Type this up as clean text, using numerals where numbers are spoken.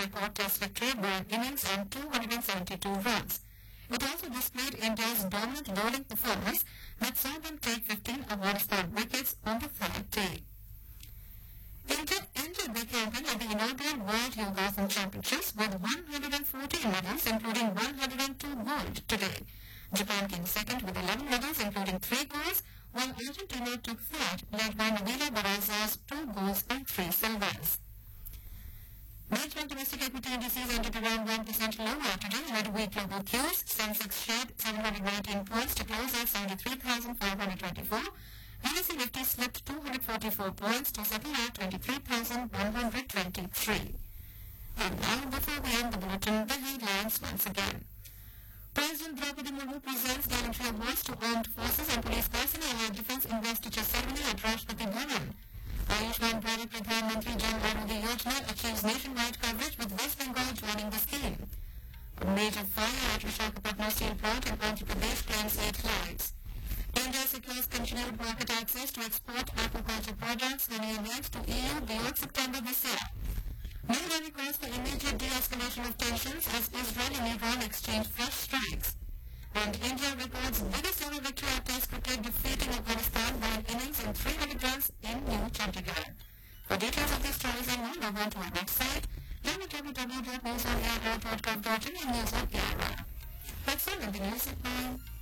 record test victory by an innings and 272 runs. It also displayed India's dominant bowling performance that saw them take 15 of 1 wickets on the third day. India ended the campaign at the inaugural World Yogasan Championships with 114 medals, including 102 gold today. Japan came second with 11 medals, including 3 golds, while Argentina took third, led by Nabila Baraza's 2 golds and 3 silvers. Benchmark domestic equity indices ended around 1% lower today amid weak global cues. Sensex shed 719 points to close at 73,524. NSE Nifty slipped 244 points to settle at 23,123. And now, before we end the bulletin, the headlines once again. President Draupadi Murmu presents gallantry awards to armed forces and police personnel at Defence Investiture Ceremony at Rashtrapati Bhavan. Ayushman Bharat Pradhan Mantri Jan Arogya Yojana achieves nationwide coverage with West Bengal joining the scheme. A major fire at Visakhapatnam steel plant in Andhra Pradesh claims 8 lives. India secures continued market access to export aquaculture products, honey and eggs to EU beyond September this year. No rally calls for immediate de-escalation of tensions as Israel and Iran exchange fresh strikes. And India records biggest ever victory at Test cricket, defeating Afghanistan by an innings and 300 runs in New Chandigarh. For details of these stories and more, log on to our website www.newsonair.gov.in and News on Air. That's all in the news at 9.